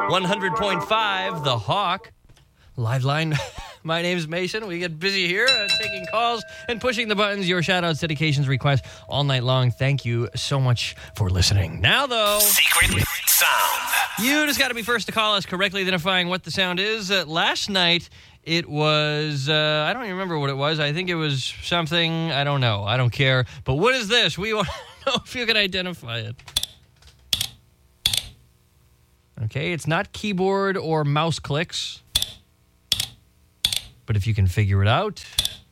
100.5, The Hawk. Liveline. My name's Mason. We get busy here taking calls and pushing the buttons. Your shout-outs, dedications, requests all night long. Thank you so much for listening. Now, though... Secret sound. You just got to be first to call us, correctly identifying what the sound is. Last night, it was... I don't even remember what it was. I think it was something... I don't know. I don't care. But what is this? We want to know if you can identify it. Okay, it's not keyboard or mouse clicks. But if you can figure it out,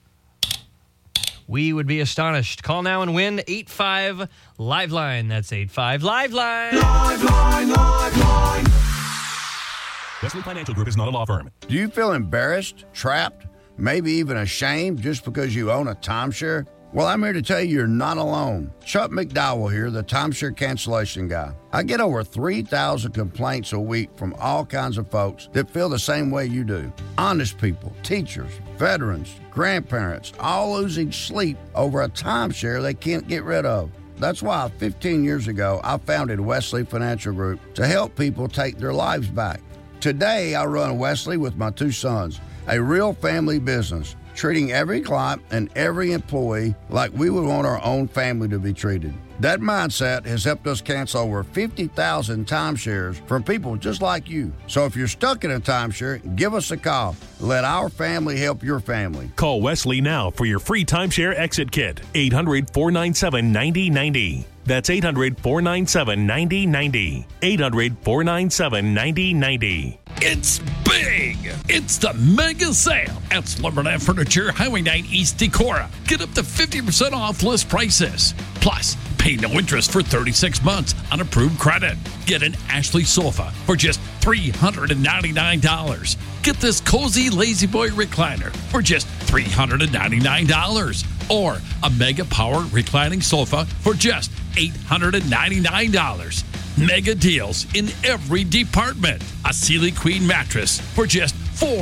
we would be astonished. Call now and win 85 Liveline. That's 85 Liveline. Liveline. Wesley Financial Group is not a law firm. Do you feel embarrassed, trapped, maybe even ashamed just because you own a timeshare? Well, I'm here to tell you you're not alone. Chuck McDowell here, the timeshare cancellation guy. I get over 3,000 complaints a week from all kinds of folks that feel the same way you do. Honest people, teachers, veterans, grandparents, all losing sleep over a timeshare they can't get rid of. That's why 15 years ago, I founded Wesley Financial Group to help people take their lives back. Today, I run Wesley with my two sons, a real family business, treating every client and every employee like we would want our own family to be treated. That mindset has helped us cancel over 50,000 timeshares from people just like you. So if you're stuck in a timeshare, give us a call. Let our family help your family. Call Wesley now for your free timeshare exit kit. 800-497-9090. That's 800-497-9090. 800-497-9090. It's big. It's the mega sale at Slumberland Furniture, Highway 9 East Decorah. Get up to 50% off list prices. Plus, pay no interest for 36 months on approved credit. Get an Ashley sofa for just $399. Get this cozy Lazy Boy recliner for just $399. Or a Mega Power reclining sofa for just $899. Mega deals in every department. A Sealy Queen mattress for just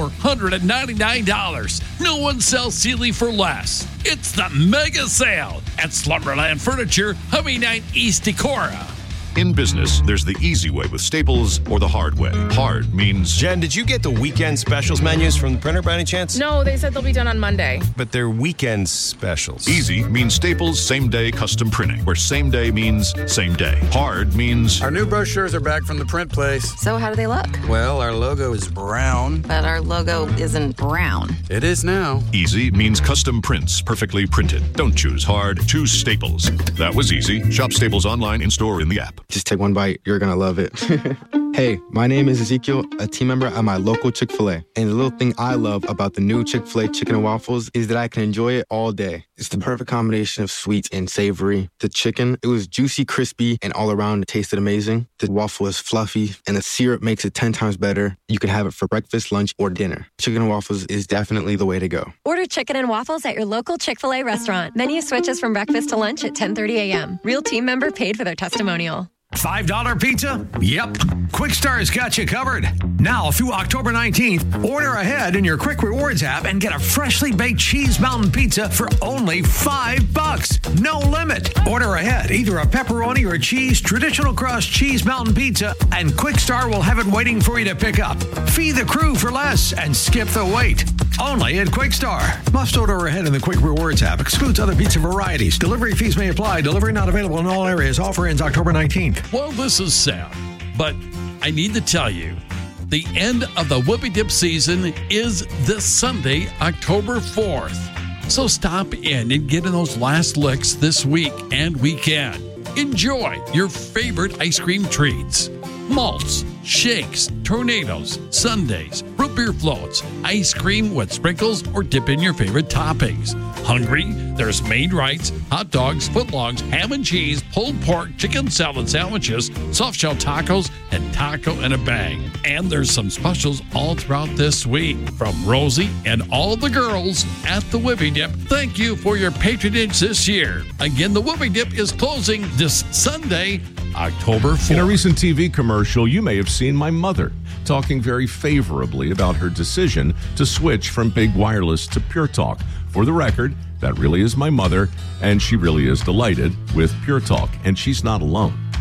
$499. No one sells Sealy for less. It's the mega sale at Slumberland Furniture, Highway 9 East Decorah. In business, there's the easy way with Staples or the hard way. Hard means... Jen, did you get the weekend specials menus from the printer by any chance? No, they said they'll be done on Monday. But they're weekend specials. Easy means Staples same-day custom printing, where same day means same day. Hard means... Our new brochures are back from the print place. So how do they look? Well, our logo is brown. But our logo isn't brown. It is now. Easy means custom prints, perfectly printed. Don't choose hard, choose Staples. That was easy. Shop Staples online, in-store, in the app. Just take one bite. You're going to love it. Hey, my name is Ezekiel, a team member at my local Chick-fil-A. And the little thing I love about the new Chick-fil-A chicken and waffles is that I can enjoy it all day. It's the perfect combination of sweet and savory. The chicken, it was juicy, crispy, and all around it tasted amazing. The waffle is fluffy, and the syrup makes it 10 times better. You can have it for breakfast, lunch, or dinner. Chicken and waffles is definitely the way to go. Order chicken and waffles at your local Chick-fil-A restaurant. Menu switches from breakfast to lunch at 10:30 a.m. Real team member paid for their testimonial. $5 pizza? Yep. Quick Star's got you covered. Now through October 19th, order ahead in your Quick Rewards app and get a freshly baked Cheese Mountain Pizza for only $5. No limit. Order ahead, either a pepperoni or cheese traditional crust Cheese Mountain Pizza, and Quick Star will have it waiting for you to pick up. Feed the crew for less and skip the wait. Only at Quick Star. Must order ahead in the Quick Rewards app. Excludes other pizza varieties. Delivery fees may apply. Delivery not available in all areas. Offer ends October 19th. Well, this is sad, but I need to tell you, the end of the Whoopie Dip season is this Sunday, October 4th. So stop in and get in those last licks this week and weekend. Enjoy your favorite ice cream treats. Malts, shakes, tornadoes, sundaes, root beer floats, ice cream with sprinkles, or dip in your favorite toppings. Hungry? There's Made Rights, hot dogs, footlongs, ham and cheese, pulled pork, chicken salad sandwiches, soft shell tacos, and taco in a bag. And there's some specials all throughout this week. From Rosie and all the girls at the Whoopie Dip, thank you for your patronage this year. Again, the Whoopie Dip is closing this Sunday, October 4th. In a recent TV commercial, you may have seen my mother talking very favorably about her decision to switch from Big Wireless to Pure Talk. For the record, that really is my mother, and she really is delighted with Pure Talk, and she's not alone.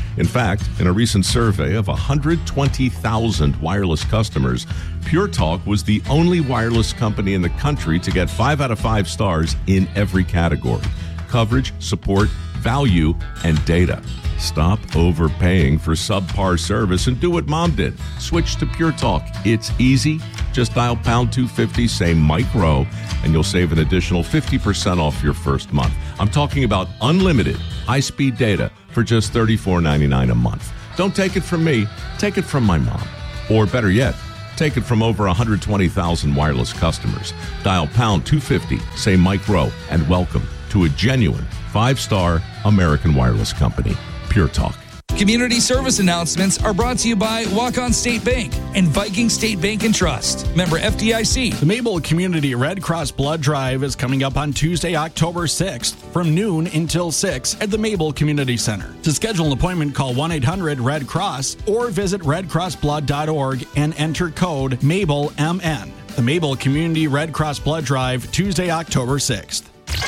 In fact, in a recent survey of 120,000 wireless customers, Pure Talk was the only wireless company in the country to get 5 out of 5 stars in every category: coverage, support, value, and data. Stop overpaying for subpar service and do what Mom did. Switch to Pure Talk. It's easy. Just dial pound 250, say Mike Rowe, and you'll save an additional 50% off your first month. I'm talking about unlimited high-speed data for just $34.99 a month. Don't take it from me. Take it from my mom. Or better yet, take it from over 120,000 wireless customers. Dial pound 250, say Mike Rowe, and welcome to a genuine 5-star American wireless company. Pure Talk. Community service announcements are brought to you by Walk-On State Bank and Viking State Bank and Trust. Member FDIC. The Mabel Community Red Cross Blood Drive is coming up on Tuesday, October 6th from noon until 6 at the Mabel Community Center. To schedule an appointment, call 1-800-RED-CROSS or visit redcrossblood.org and enter code MABELMN. The Mabel Community Red Cross Blood Drive, Tuesday, October 6th.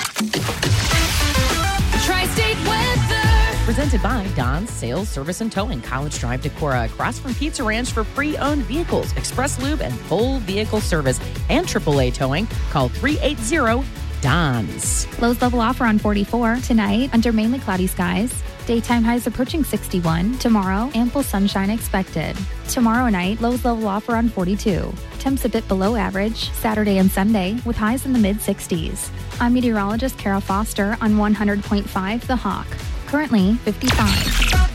Tri-State Weather. Presented by Don's Sales, Service, and Towing, College Drive, Decorah, across from Pizza Ranch for pre-owned vehicles, express lube, and full vehicle service, and AAA towing. Call 380-DONS. Lows level offer on 44 tonight under mainly cloudy skies. Daytime highs approaching 61. Tomorrow, ample sunshine expected. Tomorrow night, lows level offer on 42. Temps a bit below average Saturday and Sunday with highs in the mid-60s. I'm meteorologist Kara Foster on 100.5 The Hawk. Currently 55.